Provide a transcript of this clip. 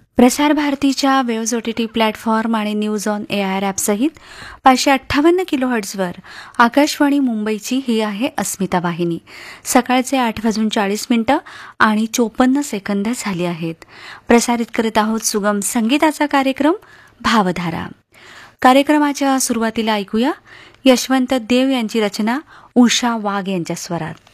प्रसार भारतीच्या waves OTT platform आणि न्यूज ऑन AIR ॲपसहित 558 किलोहर्ट्झवर आकाशवाणी मुंबईची ही आहे अस्मिता वाहिनी. सकाळचे 8:40 आणि 54 सेकंद झाली आहेत. प्रसारित करत आहोत सुगम संगीताचा कार्यक्रम भावधारा. कार्यक्रमाच्या सुरुवातीला ऐकूया यशवंत देव यांची रचना उषा वाघ यांच्या स्वरात.